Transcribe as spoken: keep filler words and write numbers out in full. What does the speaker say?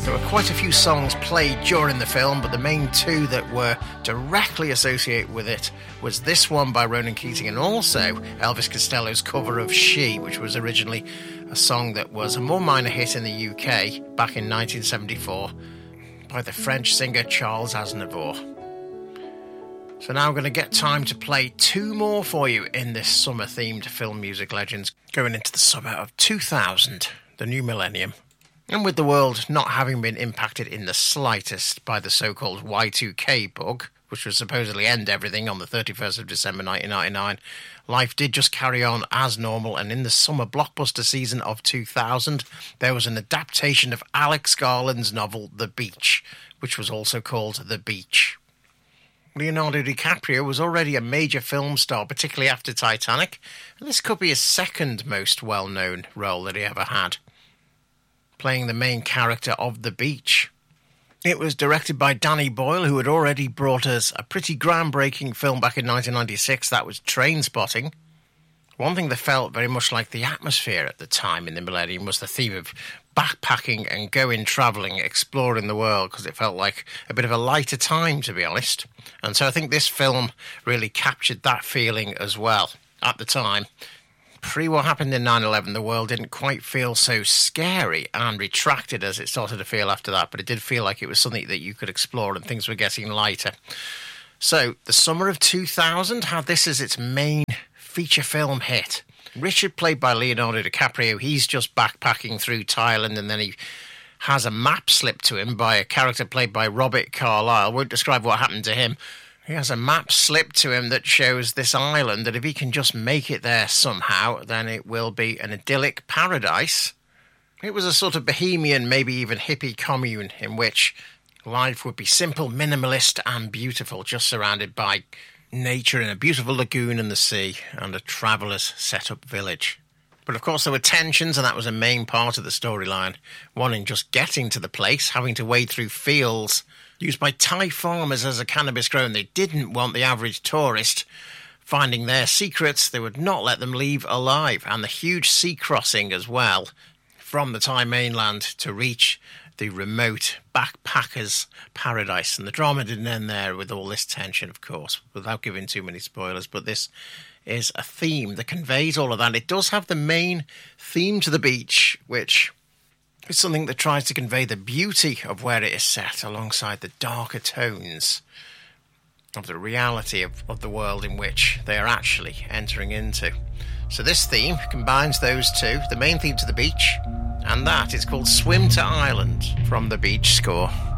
There were quite a few songs played during the film, but the main two that were directly associated with it was this one by Ronan Keating and also Elvis Costello's cover of She, which was originally a song that was a more minor hit in the U K back in nineteen seventy-four by the French singer Charles Aznavour. So now I'm going to get time to play two more for you in this summer-themed film music legends going into the summer of two thousand, the new millennium. And with the world not having been impacted in the slightest by the so-called Y two K bug, which was supposedly end everything on the thirty-first of December nineteen ninety-nine, life did just carry on as normal, and in the summer blockbuster season of two thousand, there was an adaptation of Alex Garland's novel The Beach, which was also called The Beach. Leonardo DiCaprio was already a major film star, particularly after Titanic, and this could be his second most well-known role that he ever had, playing the main character of The Beach. It was directed by Danny Boyle, who had already brought us a pretty groundbreaking film back in nineteen ninety-six, that was Trainspotting. One thing that felt very much like the atmosphere at the time in the millennium was the theme of backpacking and going travelling, exploring the world, because it felt like a bit of a lighter time, to be honest. And so I think this film really captured that feeling as well at the time. Pre what happened in nine eleven, the world didn't quite feel so scary and retracted as it started to feel after that, but it did feel like it was something that you could explore and things were getting lighter. So, the summer of two thousand had this as its main feature film hit. Richard, played by Leonardo DiCaprio, he's just backpacking through Thailand, and then he has a map slipped to him by a character played by Robert Carlyle. I won't describe what happened to him. He has a map slipped to him that shows this island that if he can just make it there somehow, then it will be an idyllic paradise. It was a sort of bohemian, maybe even hippie commune in which life would be simple, minimalist and beautiful, just surrounded by nature in a beautiful lagoon and the sea and a traveller's set-up village. But of course there were tensions, and that was a main part of the storyline. One in just getting to the place, having to wade through fields used by Thai farmers as a cannabis grown. They didn't want the average tourist finding their secrets. They would not let them leave alive. And the huge sea crossing as well from the Thai mainland to reach the remote backpackers' paradise. And the drama didn't end there with all this tension, of course, without giving too many spoilers. But this is a theme that conveys all of that. It does have the main theme to The Beach, which is something that tries to convey the beauty of where it is set alongside the darker tones of the reality of, of the world in which they are actually entering into. So this theme combines those two, the main theme to The Beach, and that is called Swim to Island from The Beach score.